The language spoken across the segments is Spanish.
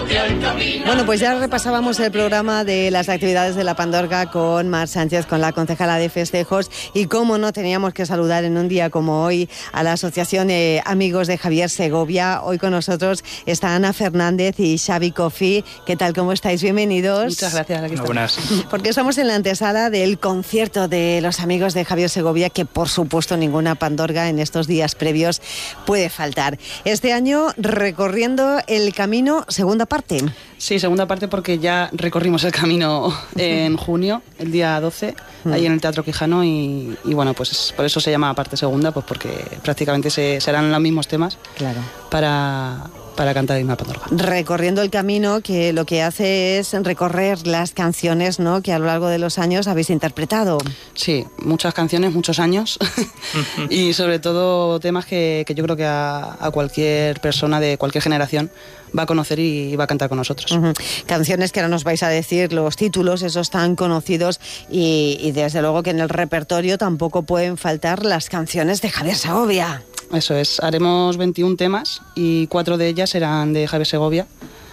Bueno, pues ya repasábamos el programa de las actividades de la Pandorga con Mar Sánchez, con la concejala de festejos, y cómo no teníamos que saludar en un día como hoy a la Asociación Amigos de Javier Segovia. Hoy con nosotros está Ana Fernández y Xavi Cofi. ¿Qué tal? ¿Cómo estáis? Bienvenidos. Muchas gracias. Aquí estamos. Buenas. Porque estamos en la antesala del concierto de los Amigos de Javier Segovia, que por supuesto ninguna Pandorga en estos días previos puede faltar. Este año recorriendo el camino, segunda parte. Sí, segunda parte porque ya recorrimos el camino en junio, el día 12, ahí en el Teatro Quijano y bueno, pues por eso se llama parte segunda, pues porque prácticamente serán los mismos temas. Claro. Para cantar en una Pandorga. Recorriendo el camino, que lo que hace es recorrer las canciones, ¿no?, que a lo largo de los años habéis interpretado. Sí, muchas canciones, muchos años y sobre todo temas que yo creo que a cualquier persona de cualquier generación va a conocer y va a cantar con nosotros. Canciones que ahora nos vais a decir los títulos, esos tan conocidos, y desde luego que en el repertorio tampoco pueden faltar las canciones de Javier Segovia. Eso es, haremos 21 temas y 4 de ellas serán de Javier Segovia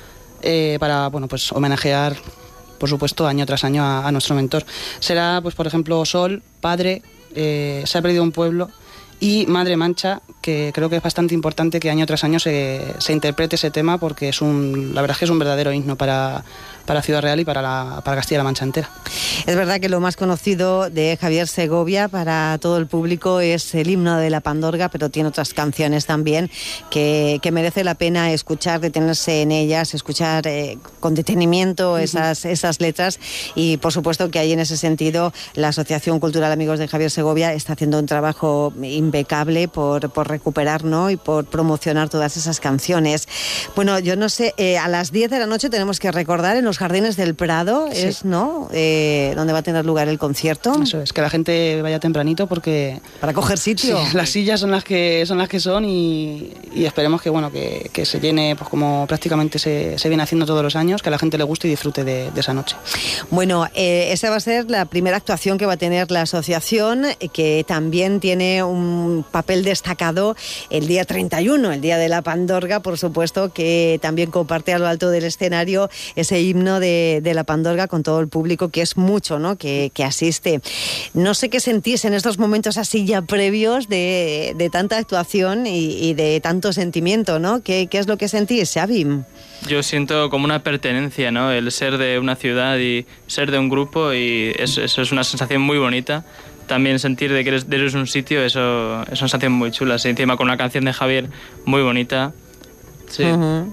para, bueno, pues homenajear, por supuesto, año tras año a nuestro mentor. Será, pues por ejemplo, Sol, Padre, Se ha perdido un pueblo y Madre Mancha, que creo que es bastante importante que año tras año se interprete ese tema porque la verdad es que es un verdadero himno para Ciudad Real y para Castilla-La Mancha entera. Es verdad que lo más conocido de Javier Segovia para todo el público es el himno de la Pandorga, pero tiene otras canciones también que merece la pena escuchar, detenerse en ellas, escuchar con detenimiento esas letras, y por supuesto que ahí en ese sentido la Asociación Cultural Amigos de Javier Segovia está haciendo un trabajo impecable por recuperar, ¿no?, y por promocionar todas esas canciones. Bueno, yo no sé, a las 10 de la noche tenemos que recordar en los Jardines del Prado, sí, es, ¿no?, donde va a tener lugar el concierto. Eso es, que la gente vaya tempranito porque... Para coger sitio. Sí, las sillas son las que son y esperemos que, bueno, que se llene, pues como prácticamente se viene haciendo todos los años, que a la gente le guste y disfrute de esa noche. Bueno, esa va a ser la primera actuación que va a tener la asociación, que también tiene un papel destacado el día 31, el día de la Pandorga, por supuesto, que también comparte a lo alto del escenario ese himno de la Pandorga con todo el público, que es mucho, ¿no?, que asiste. No sé qué sentís en estos momentos así ya previos de tanta actuación y de tanto sentimiento, ¿no? ¿Qué es lo que sentís, Xavi? Yo siento como una pertenencia, ¿no?, el ser de una ciudad y ser de un grupo, y eso es una sensación muy bonita. También sentir de que eres un sitio, eso es una sensación muy chula. Sí, encima con una canción de Javier muy bonita. Sí.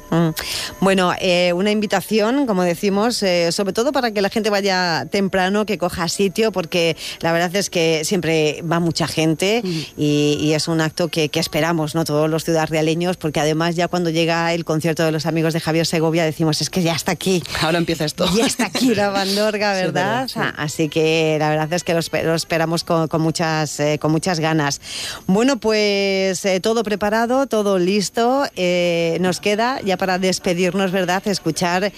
Bueno, una invitación, como decimos, sobre todo para que la gente vaya temprano, que coja sitio, porque la verdad es que siempre va mucha gente y es un acto que esperamos, ¿no?, todos los ciudadrealeños, porque además ya cuando llega el concierto de los Amigos de Javier Segovia decimos, es que ya está aquí. Ahora empieza esto. Ya está aquí la Pandorga, ¿verdad? Sí, así que la verdad es que lo esperamos con muchas ganas. Bueno, pues todo preparado, todo listo. Nos queda ya para despedirnos, ¿verdad?, escuchar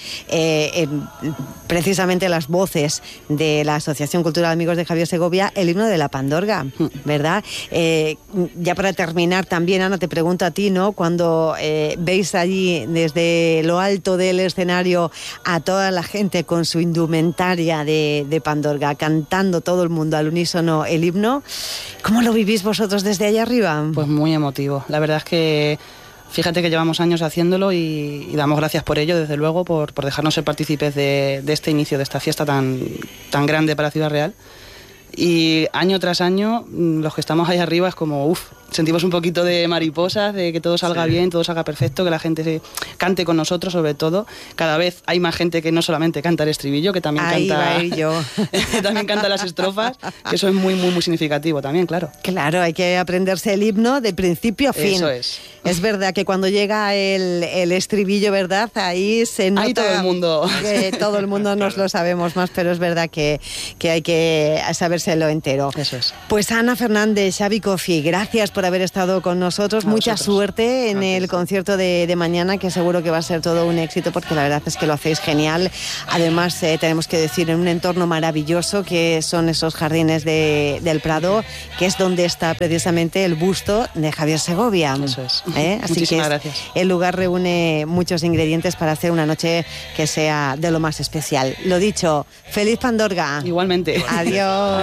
precisamente las voces de la Asociación Cultural Amigos de Javier Segovia, el himno de la Pandorga, ¿verdad? Ya para terminar también, Ana, te pregunto a ti, ¿no?, cuando veis allí desde lo alto del escenario a toda la gente con su indumentaria de Pandorga, cantando todo el mundo al unísono el himno, ¿cómo lo vivís vosotros desde allá arriba? Pues muy emotivo. La verdad es que fíjate que llevamos años haciéndolo y damos gracias por ello, desde luego, por dejarnos ser partícipes de este inicio, de esta fiesta tan grande para Ciudad Real. Y año tras año, los que estamos ahí arriba es como, sentimos un poquito de mariposas, de que todo salga bien, todo salga perfecto, que la gente cante con nosotros, sobre todo. Cada vez hay más gente que no solamente canta el estribillo, que también también canta las estrofas, que eso es muy, muy, muy significativo también, claro. Claro, hay que aprenderse el himno de principio a fin. Eso es. Es verdad que cuando llega el estribillo, ¿verdad?, ahí se nota... Ahí todo el mundo nos lo sabemos más, pero es verdad que hay que saberse perdérselo entero. Eso es. Pues Ana Fernández, Xavi Cofi, gracias por haber estado con nosotros. Mucha suerte en el concierto de mañana, que seguro que va a ser todo un éxito, porque la verdad es que lo hacéis genial. Además, tenemos que decir, en un entorno maravilloso que son esos jardines del Prado, que es donde está precisamente el busto de Javier Segovia. Eso es. Así Muchísimas que gracias. el lugar reúne muchos ingredientes para hacer una noche que sea de lo más especial. Lo dicho, feliz Pandorga. Igualmente. Adiós.